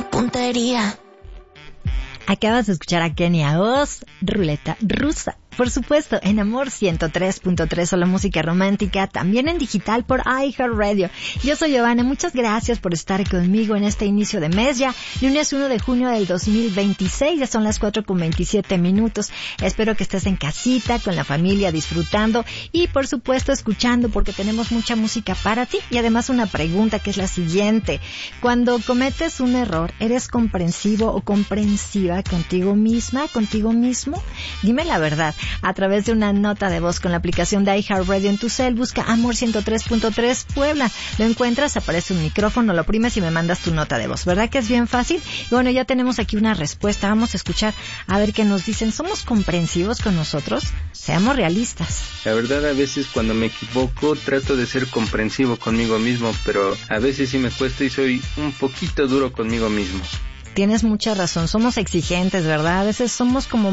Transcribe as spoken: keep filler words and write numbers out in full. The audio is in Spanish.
la puntería. Acabas de escuchar a Kenia Oz, Ruleta Rusa. Por supuesto, en Amor ciento tres punto tres, solo música romántica, también en digital por iHeartRadio. Yo soy Giovanna, muchas gracias por estar conmigo en este inicio de mes ya, lunes uno de junio del dos mil veintiséis, ya son las cuatro con veintisiete minutos. Espero que estés en casita, con la familia, disfrutando y por supuesto escuchando, porque tenemos mucha música para ti. Y además una pregunta que es la siguiente: cuando cometes un error, ¿eres comprensivo o comprensiva contigo misma, contigo mismo? Dime la verdad. A través de una nota de voz con la aplicación de iHeartRadio en tu cel, busca Amor ciento tres punto tres Puebla. Lo encuentras, aparece un micrófono, lo oprimes y me mandas tu nota de voz. ¿Verdad que es bien fácil? Y bueno, ya tenemos aquí una respuesta. Vamos a escuchar a ver qué nos dicen. ¿Somos comprensivos con nosotros? Seamos realistas. La verdad, a veces cuando me equivoco trato de ser comprensivo conmigo mismo, pero a veces sí me cuesta y soy un poquito duro conmigo mismo. Tienes mucha razón. Somos exigentes, ¿verdad? A veces somos como